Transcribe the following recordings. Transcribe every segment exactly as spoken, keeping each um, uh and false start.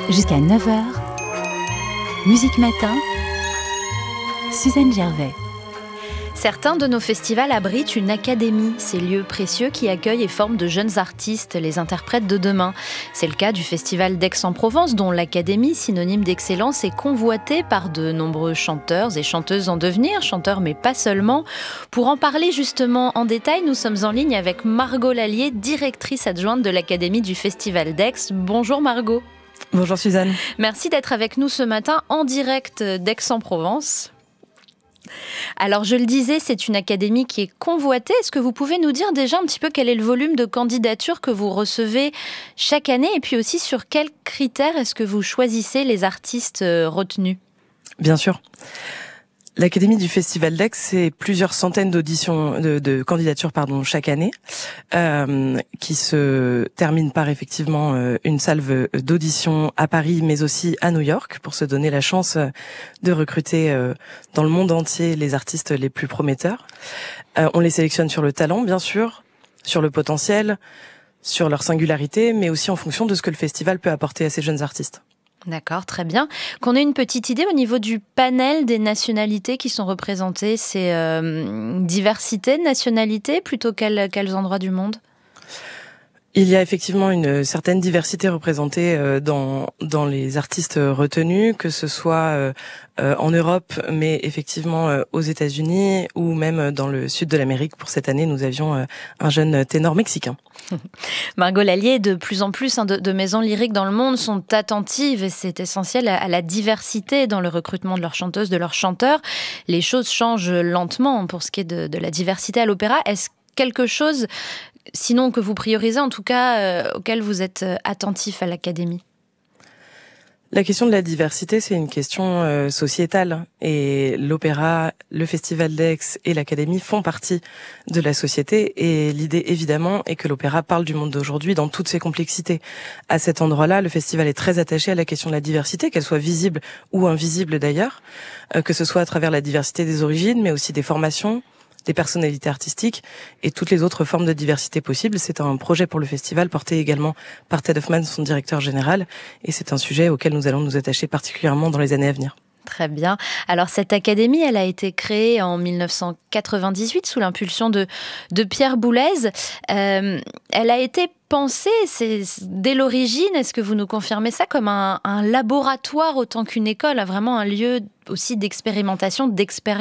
Jusqu'à neuf heures, Musique Matin, Suzanne Gervais. Certains de nos festivals abritent une académie, ces lieux précieux qui accueillent et forment de jeunes artistes, les interprètes de demain. C'est le cas du festival d'Aix-en-Provence, dont l'académie, synonyme d'excellence, est convoitée par de nombreux chanteurs et chanteuses en devenir, chanteurs mais pas seulement. Pour en parler justement en détail, nous sommes en ligne avec Margot Lallier, directrice adjointe de l'académie du festival d'Aix. Bonjour Margot. Bonjour Suzanne. Merci d'être avec nous ce matin en direct d'Aix-en-Provence. Alors je le disais, c'est une académie qui est convoitée. Est-ce que vous pouvez nous dire déjà un petit peu quel est le volume de candidatures que vous recevez chaque année et puis aussi sur quels critères est-ce que vous choisissez les artistes retenus ? Bien sûr. L'Académie du Festival d'Aix, c'est plusieurs centaines d'auditions, de, de candidatures, pardon, chaque année, euh, qui se terminent par effectivement euh, une salve d'auditions à Paris, mais aussi à New York, pour se donner la chance de recruter euh, dans le monde entier les artistes les plus prometteurs. Euh, on les sélectionne sur le talent, bien sûr, sur le potentiel, sur leur singularité, mais aussi en fonction de ce que le festival peut apporter à ces jeunes artistes. D'accord, très bien. Qu'on ait une petite idée au niveau du panel des nationalités qui sont représentées, c'est euh, diversité de nationalités plutôt quels, quels endroits du monde ? Il y a effectivement une certaine diversité représentée dans dans les artistes retenus, que ce soit en Europe, mais effectivement aux États-Unis ou même dans le sud de l'Amérique. Pour cette année, nous avions un jeune ténor mexicain. Margot Lallier, de plus en plus hein, de, de maisons lyriques dans le monde sont attentives, et c'est essentiel, à, à la diversité dans le recrutement de leurs chanteuses, de leurs chanteurs. Les choses changent lentement pour ce qui est de, de la diversité à l'opéra. Est-ce quelque chose, sinon que vous priorisez, en tout cas, euh, auquel vous êtes euh, attentif à l'Académie ? La question de la diversité, c'est une question euh, sociétale. Et l'opéra, le Festival d'Aix et l'Académie font partie de la société. Et l'idée, évidemment, est que l'opéra parle du monde d'aujourd'hui dans toutes ses complexités. À cet endroit-là, le festival est très attaché à la question de la diversité, qu'elle soit visible ou invisible d'ailleurs, euh, que ce soit à travers la diversité des origines, mais aussi des formations, des personnalités artistiques et toutes les autres formes de diversité possibles. C'est un projet pour le festival porté également par Ted Hoffman, son directeur général, et c'est un sujet auquel nous allons nous attacher particulièrement dans les années à venir. Très bien. Alors cette académie, elle a été créée en dix-neuf cent quatre-vingt-dix-huit sous l'impulsion de, de Pierre Boulez. Euh, elle a été pensée, c'est, dès l'origine, est-ce que vous nous confirmez ça, comme un, un laboratoire autant qu'une école, vraiment un lieu aussi d'expérimentation, d'expérience ?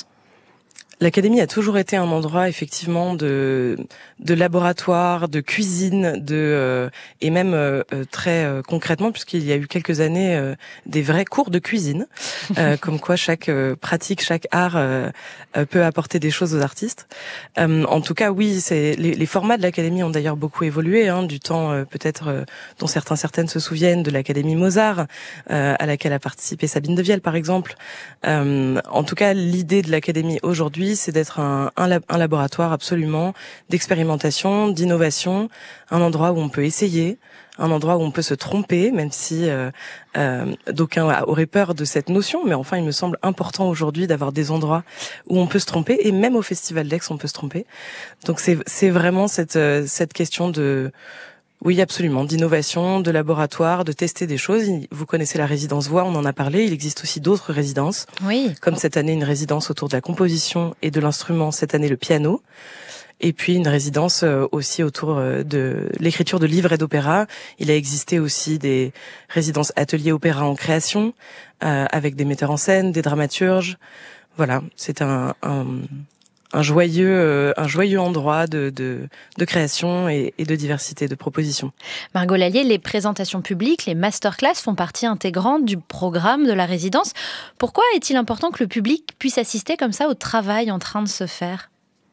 L'Académie a toujours été un endroit effectivement de de laboratoire, de cuisine, de euh, et même euh, très euh, concrètement, puisqu'il y a eu quelques années euh, des vrais cours de cuisine, euh, comme quoi chaque euh, pratique, chaque art euh, euh, peut apporter des choses aux artistes. Euh, en tout cas, oui, c'est les, les formats de l'Académie ont d'ailleurs beaucoup évolué, hein, du temps euh, peut-être euh, dont certains certaines se souviennent de l'Académie Mozart, euh, à laquelle a participé Sabine de Vielle par exemple. Euh, en tout cas, l'idée de l'Académie aujourd'hui, c'est d'être un, un, lab, un laboratoire absolument d'expérimentation, d'innovation, un endroit où on peut essayer, un endroit où on peut se tromper, même si euh, euh, d'aucuns auraient peur de cette notion, mais enfin il me semble important aujourd'hui d'avoir des endroits où on peut se tromper, et même au Festival d'Aix on peut se tromper. Donc c'est, c'est vraiment cette, cette question de... Oui, absolument, d'innovation, de laboratoire, de tester des choses. Vous connaissez la résidence voix, on en a parlé. Il existe aussi d'autres résidences. Oui. Comme cette année, une résidence autour de la composition et de l'instrument, cette année le piano. Et puis une résidence aussi autour de l'écriture de livres et d'opéras. Il a existé aussi des résidences ateliers opéra en création, euh, avec des metteurs en scène, des dramaturges. Voilà, c'est un... un un joyeux, euh, un joyeux endroit de, de, de création et, et de diversité de propositions. Margot Lallier, les présentations publiques, les masterclass font partie intégrante du programme de la résidence. Pourquoi est-il important que le public puisse assister comme ça au travail en train de se faire ?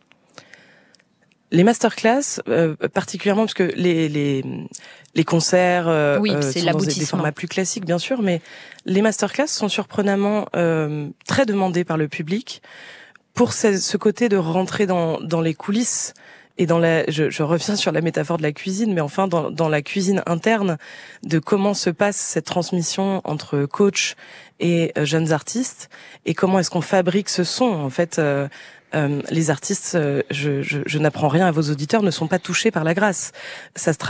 Les masterclass, euh, particulièrement parce que les les les concerts euh, oui, euh, c'est sont dans des formats plus classiques, bien sûr, mais les masterclass sont surprenamment euh, très demandés par le public. Pour ce, ce côté de rentrer dans, dans les coulisses et dans la, je, je reviens sur la métaphore de la cuisine, mais enfin dans, dans la cuisine interne de comment se passe cette transmission entre coach et euh, jeunes artistes et comment est-ce qu'on fabrique ce son. En fait, euh, euh, les artistes, euh, je, je, je n'apprends rien à vos auditeurs, ne sont pas touchés par la grâce. Ça se